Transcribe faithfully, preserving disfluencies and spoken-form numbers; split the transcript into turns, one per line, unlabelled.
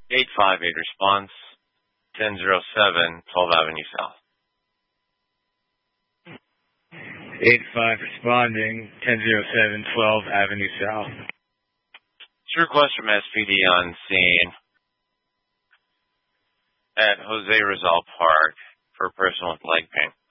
eight five eight response, ten oh seven, twelve Avenue South.
eight five responding, ten oh seven, twelve Avenue South.
It's a request from S P D on scene at Jose Rizal Park for a person with leg pain.